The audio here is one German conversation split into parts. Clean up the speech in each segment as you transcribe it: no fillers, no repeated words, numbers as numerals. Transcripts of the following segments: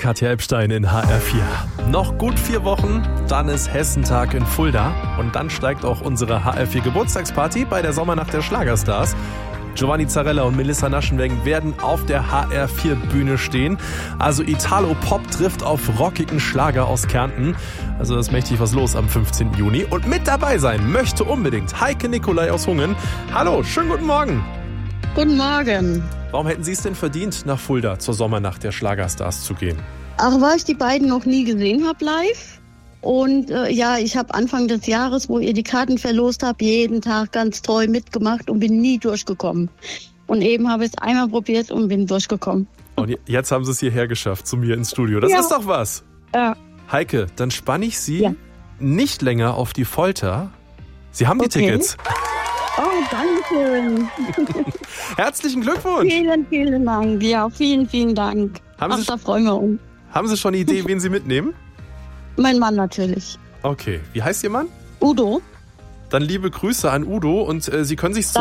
Katja Epstein in HR4. Noch gut 4 Wochen, dann ist Hessentag in Fulda. Und dann steigt auch unsere HR4 Geburtstagsparty bei der Sommernacht der Schlagerstars. Giovanni Zarella und Melissa Naschenweng werden auf der HR4 Bühne stehen. Also Italo-Pop trifft auf rockigen Schlager aus Kärnten. Also ist mächtig was los am 15. Juni. Und mit dabei sein möchte unbedingt Heike Nicolai aus Hungen. Hallo, schönen guten Morgen. Guten Morgen. Warum hätten Sie es denn verdient, nach Fulda zur Sommernacht der Schlagerstars zu gehen? Ach, weil ich die beiden noch nie gesehen habe live. Und ich habe Anfang des Jahres, wo ihr die Karten verlost habt, jeden Tag ganz treu mitgemacht und bin nie durchgekommen. Und eben habe ich es einmal probiert und bin durchgekommen. Und jetzt haben Sie es hierher geschafft, zu mir ins Studio. Das ist doch was. Ja. Heike, dann spanne ich Sie nicht länger auf die Folter. Sie haben die Tickets. Oh, danke schön. Herzlichen Glückwunsch. Vielen, vielen Dank. Ja, vielen, vielen Dank. Da freuen wir uns. Haben Sie schon eine Idee, wen Sie mitnehmen? Mein Mann natürlich. Okay. Wie heißt Ihr Mann? Udo. Dann liebe Grüße an Udo und Sie können sich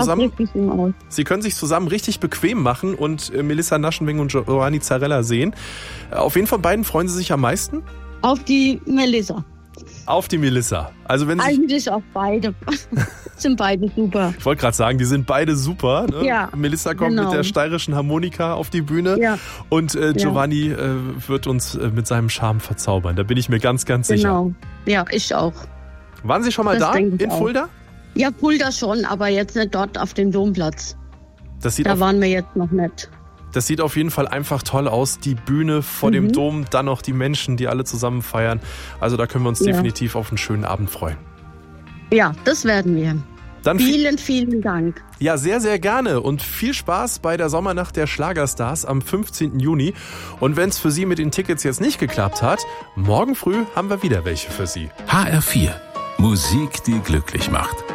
zusammen richtig bequem machen und Melissa Naschenweng und Giovanni Zarella sehen. Auf wen von beiden freuen Sie sich am meisten? Auf die Melissa. Auf die Melissa. Also wenn eigentlich auf beide. Sind beide super. Ich wollte gerade sagen, die sind beide super. Ne? Ja, Melissa kommt mit der steirischen Harmonika auf die Bühne und Giovanni wird uns mit seinem Charme verzaubern. Da bin ich mir ganz, ganz sicher. Genau. Ja, ich auch. Waren Sie schon mal da in Fulda? Ja, Fulda schon, aber jetzt nicht dort auf dem Domplatz. Da waren wir jetzt noch nicht. Das sieht auf jeden Fall einfach toll aus. Die Bühne vor dem Dom, dann noch die Menschen, die alle zusammen feiern. Also da können wir uns definitiv auf einen schönen Abend freuen. Ja, das werden wir. Dann vielen, vielen Dank. Ja, sehr, sehr gerne und viel Spaß bei der Sommernacht der Schlagerstars am 15. Juni. Und wenn es für Sie mit den Tickets jetzt nicht geklappt hat, morgen früh haben wir wieder welche für Sie. HR4. Musik, die glücklich macht.